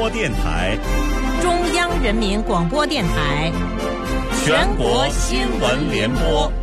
播电台、 中央人民广播电台、 全国新闻联播。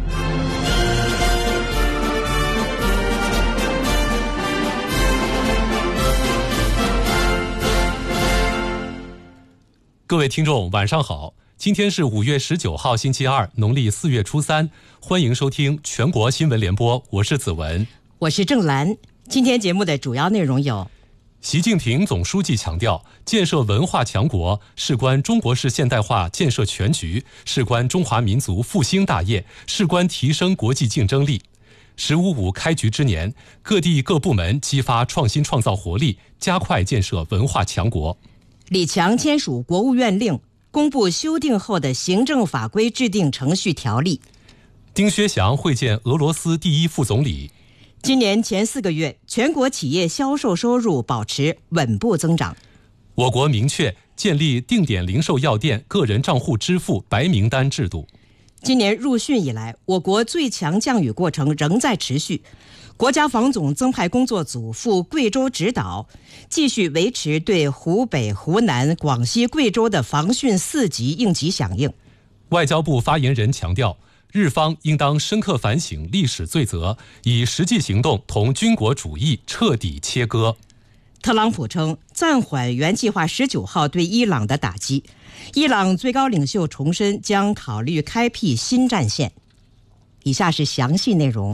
各位听众晚上好，今天是5月19号星期二，农历4月初3，欢迎收听全国新闻联播，我是子文， 我是郑兰。今天节目的主要内容有： 习近平总书记强调，建设文化强国事关中国式现代化建设全局，事关中华民族复兴大业，事关提升国际竞争力。“15+5”开局之年，各地各部门激发创新创造活力，加快建设文化强国。 李强签署国务院令，公布修订后的行政法规制定程序条例。 丁薛祥会见俄罗斯第一副总理。 今年前4个月，全国企业销售收入保持稳步增长。 我国明确建立定点零售药店个人账户支付白名单制度。 今年入汛以来，我国最强降雨过程仍在持续。国家防总增派工作组赴贵州指导，继续维持对湖北、湖南、广西、贵州的防汛4级应急响应。 外交部发言人强调，日方应当深刻反省历史罪责，以实际行动同军国主义彻底切割。 特朗普称暂缓原计划19号对伊朗的打击，伊朗最高领袖重申将考虑开辟新战线。以下是详细内容。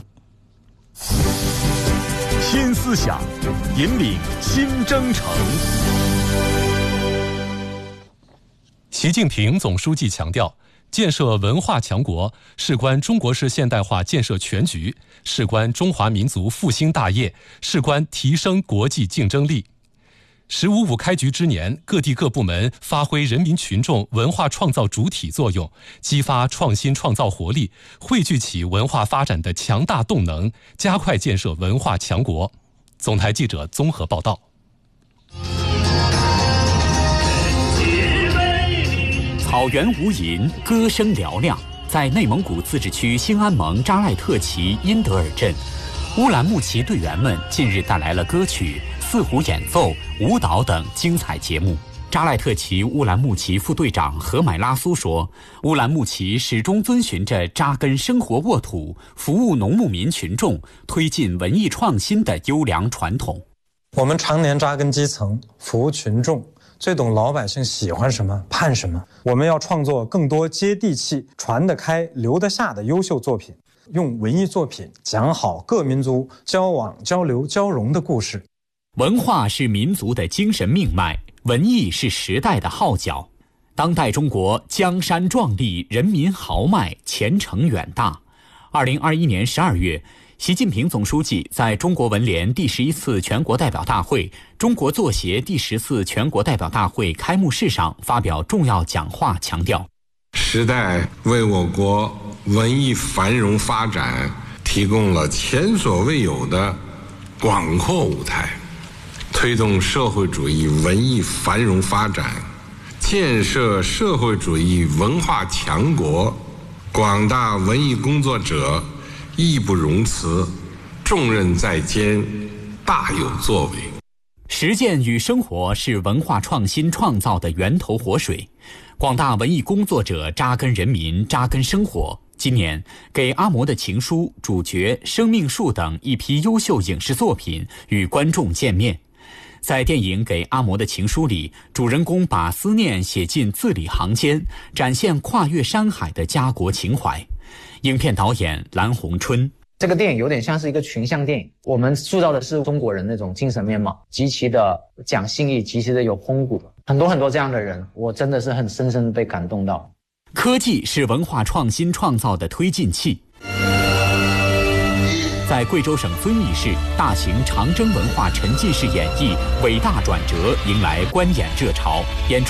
新思想，引领新征程。 习近平总书记强调，建设文化强国事关中国式现代化建设全局，事关中华民族复兴大业，事关提升国际竞争力。“15+5”开局之年，各地各部门发挥人民群众文化创造主体作用，激发创新创造活力，汇聚起文化发展的强大动能，加快建设文化强国。总台记者综合报道。 草原无垠，歌声嘹亮。在内蒙古自治区兴安盟扎赖特旗因德尔镇，乌兰牧骑队员们近日带来了歌曲、四胡演奏、舞蹈等精彩节目。扎赖特旗乌兰牧骑副队长何买拉苏说，乌兰牧骑始终遵循着扎根生活沃土、服务农牧民群众、推进文艺创新的优良传统。 我们常年扎根基层，服务群众，最懂老百姓喜欢什么、盼什么。我们要创作更多接地气、传得开、留得下的优秀作品，用文艺作品讲好各民族交往、交流、交融的故事。 文化是民族的精神命脉，文艺是时代的号角。当代中国江山壮丽，人民豪迈，前程远大。2021年12月，习近平总书记在中国文联第11次全国代表大会、中国作协第10次全国代表大会开幕式上发表重要讲话，强调， 时代为我国文艺繁荣发展提供了前所未有的广阔舞台，推动社会主义文艺繁荣发展，建设社会主义文化强国，广大文艺工作者义不容辞，重任在肩，大有作为。 实践与生活是文化创新创造的源头活水，广大文艺工作者扎根人民，扎根生活。今年给阿嬷的情书、主角、生命树等一批优秀影视作品与观众见面。在电影《给阿嬷的情书》里，主人公把思念写进字里行间，展现跨越山海的家国情怀。影片导演蓝红春， 这个电影有点像是一个群像电影，我们塑造的是中国人那种精神面貌，极其的讲信义，极其的有风骨，很多这样的人，我真的是很深深被感动到。 科技是文化创新创造的推进器。在贵州省遵义市，大型长征文化沉浸式演绎《伟大转折》迎来观演热潮，演出